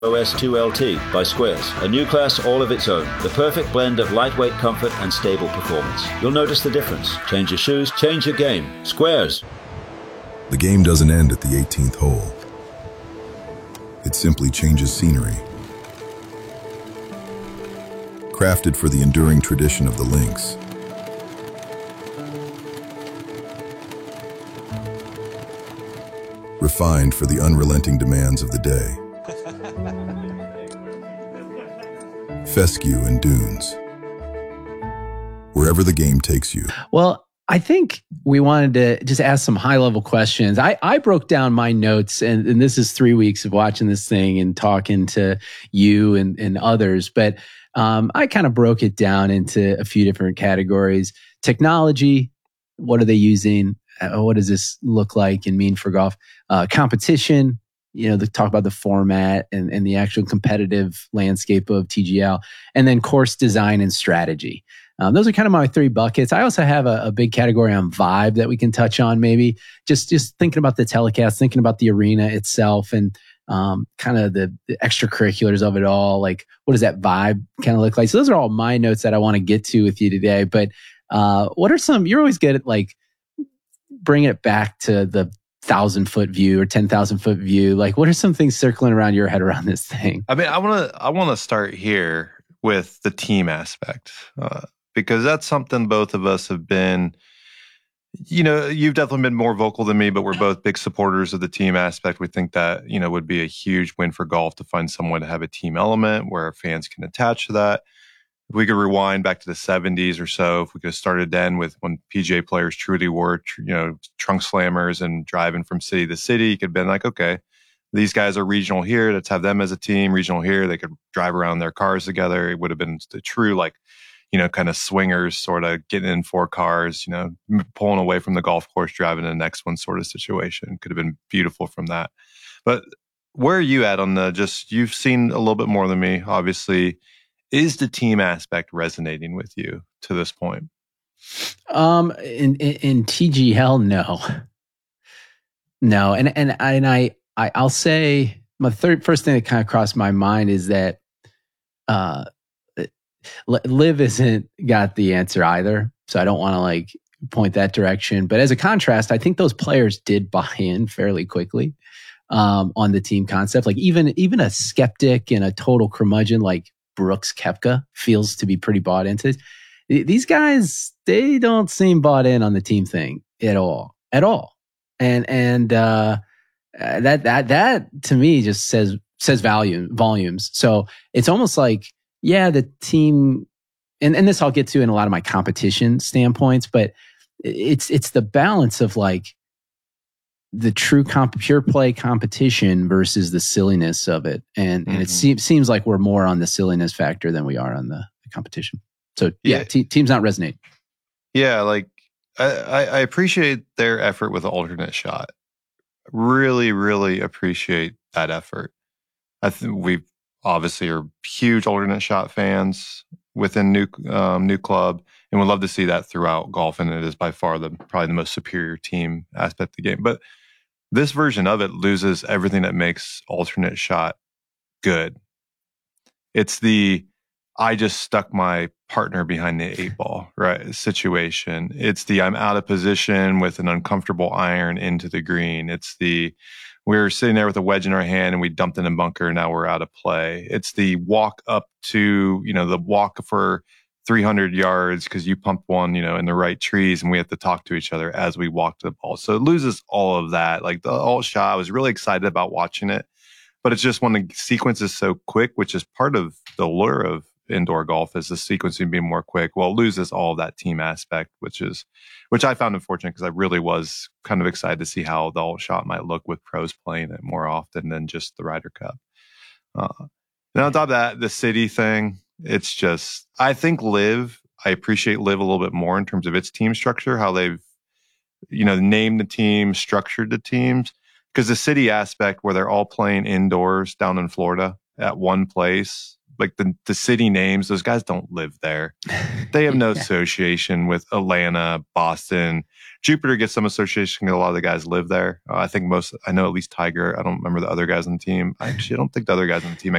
OS2LT by Squares, a new class all of its own. The perfect blend of lightweight comfort and stable performance. You'll notice the difference. Change your shoes, change your game. Squares. The game doesn't end at the 18th hole. It simply changes scenery. Crafted for the enduring tradition of the links. Refined for the unrelenting demands of the day. Fescue and Dunes. Wherever the game takes you. Well, I think we wanted to just ask some high-level questions. I broke down my notes, and this is 3 weeks of watching this thing and talking to you and others, but I kind of broke it down into a few different categories. Technology, what are they using? What does this look like and mean for golf? Competition, talk about the format and the actual competitive landscape of TGL, and then course design and strategy. Those are kind of my 3 buckets. I also have a big category on vibe that we can touch on, maybe just thinking about the telecast, thinking about the arena itself, and kind of the extracurriculars of it all. Like, what does that vibe kind of look like? So those are all my notes that I want to get to with you today. But what are some, you're always good at like bringing it back to the 1,000-foot view or 10,000-foot view. Like, what are some things circling around your head around this thing? I mean, I want to start here with the team aspect, because that's something both of us have been, you've definitely been more vocal than me, but we're both big supporters of the team aspect. We think that, would be a huge win for golf to find someone to have a team element where fans can attach to that. If we could rewind back to the 70s or so, if we could have started then with when PGA players truly were, trunk slammers and driving from city to city, you could have been like, okay, these guys are regional here. Let's have them as a team. Regional here, they could drive around their cars together. It would have been the true, kind of swingers, sort of getting in 4 cars, pulling away from the golf course, driving to the next one sort of situation. Could have been beautiful from that. But where are you at on you've seen a little bit more than me, obviously. Is the team aspect resonating with you to this point? In TGL, no. And I'll say my first thing that kind of crossed my mind is that Liv isn't got the answer either. So I don't want to point that direction. But as a contrast, I think those players did buy in fairly quickly on the team concept. Like even a skeptic and a total curmudgeon like Brooks Koepka feels to be pretty bought into. These guys, they don't seem bought in on the team thing at all. And that to me just says volumes. So it's almost like, yeah, the team, and this I'll get to in a lot of my competition standpoints, but it's the balance of the true pure play competition versus the silliness of it. And it seems like we're more on the silliness factor than we are on the competition. So teams not resonate. Yeah. I appreciate their effort with the alternate shot. Really, really appreciate that effort. I think we obviously are huge alternate shot fans within New Club, and would love to see that throughout golf. And it is by far probably the most superior team aspect of the game. But this version of it loses everything that makes alternate shot good. It's I just stuck my partner behind the 8 ball, right, situation. It's I'm out of position with an uncomfortable iron into the green. It's we're sitting there with a wedge in our hand and we dumped in a bunker and now we're out of play. It's the walk up to, the walk for 300 yards because you pumped one, in the right trees, and we have to talk to each other as we walk to the ball. So it loses all of that. Like the alt shot, I was really excited about watching it, but it's just when the sequence is so quick, which is part of the lure of indoor golf, is the sequencing being more quick. Well, it loses all of that team aspect, which I found unfortunate because I really was kind of excited to see how the alt shot might look with pros playing it more often than just the Ryder Cup. And on top of that, the city thing, it's just, I think I appreciate Liv a little bit more in terms of its team structure, how they've, named the team, structured the teams. Because the city aspect where they're all playing indoors down in Florida at one place, like the city names, those guys don't live there. They have no association with Atlanta, Boston. Jupiter gets some association because a lot of the guys live there. I think I know at least Tiger. I don't remember the other guys on the team. Actually, I don't think the other guys on the team